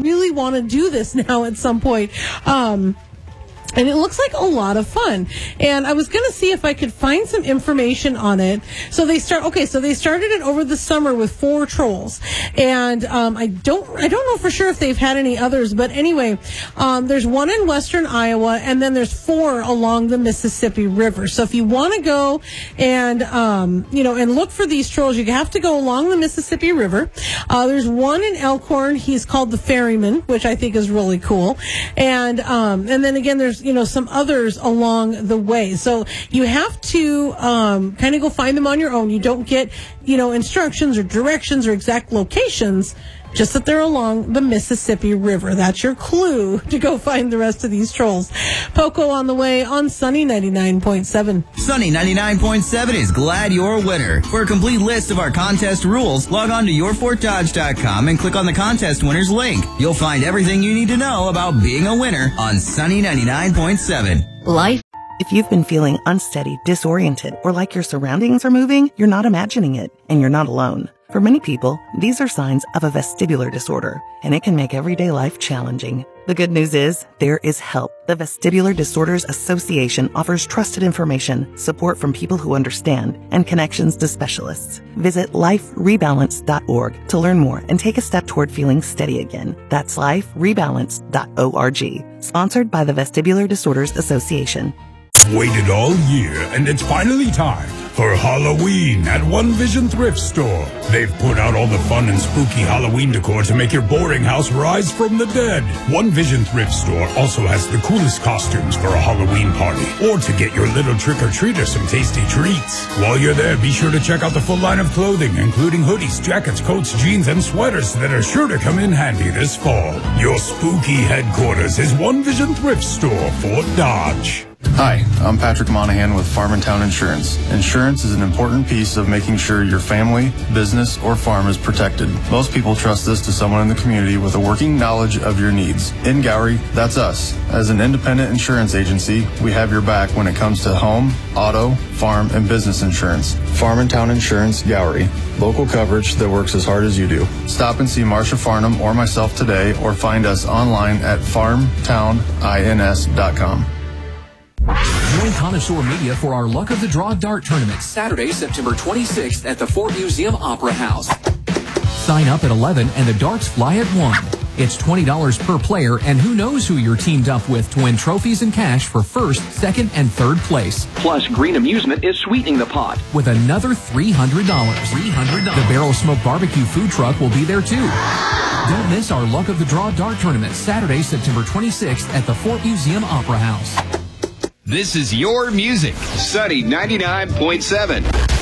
really want to do this now at some point. And it looks like a lot of fun. And I was going to see if I could find some information on it. So they started it over the summer with 4 trolls. And I don't know for sure if they've had any others, but anyway, there's one in western Iowa, and then there's 4 along the Mississippi River. So if you want to go and and look for these trolls, you have to go along the Mississippi River. There's one in Elkhorn. He's called the Ferryman, which I think is really cool. And then again, there's some others along the way. So you have to kind of go find them on your own. You don't get, instructions or directions or exact locations, just that they're along the Mississippi River. That's your clue to go find the rest of these trolls. Poco on the way on Sunny 99.7. Sunny 99.7 is glad you're a winner. For a complete list of our contest rules, log on to yourfortdodge.com and click on the contest winners link. You'll find everything you need to know about being a winner on Sunny 99.7. Life. If you've been feeling unsteady, disoriented, or like your surroundings are moving, you're not imagining it, and you're not alone. For many people, these are signs of a vestibular disorder, and it can make everyday life challenging. The good news is, there is help. The Vestibular Disorders Association offers trusted information, support from people who understand, and connections to specialists. Visit liferebalance.org to learn more and take a step toward feeling steady again. That's liferebalance.org. Sponsored by the Vestibular Disorders Association. Waited all year, and it's finally time for Halloween at One Vision Thrift Store. They've put out all the fun and spooky Halloween decor to make your boring house rise from the dead. One Vision Thrift Store also has the coolest costumes for a Halloween party, or to get your little trick-or-treater some tasty treats. While you're there, be sure to check out the full line of clothing, including hoodies, jackets, coats, jeans, and sweaters that are sure to come in handy this fall. Your spooky headquarters is One Vision Thrift Store, Fort Dodge. Hi, I'm Patrick Monahan with Farm-N-Town Insurance. Insurance is an important piece of making sure your family, business, or farm is protected. Most people trust this to someone in the community with a working knowledge of your needs. In Gowrie, that's us. As an independent insurance agency, we have your back when it comes to home, auto, farm, and business insurance. Farm-N-Town Insurance, Gowrie. Local coverage that works as hard as you do. Stop and see Marsha Farnham or myself today, or find us online at farmtownins.com. Join Connoisseur Media for our Luck of the Draw Dart Tournament, Saturday, September 26th at the Fort Museum Opera House. Sign up at 11 and the darts fly at 1. It's $20 per player, and who knows who you're teamed up with to win trophies and cash for first, second, and third place. Plus, Green Amusement is sweetening the pot with another $300. The Barrel Smoke Barbecue food truck will be there too. Don't miss our Luck of the Draw Dart Tournament, Saturday, September 26th at the Fort Museum Opera House. This is your music, Sunny 99.7.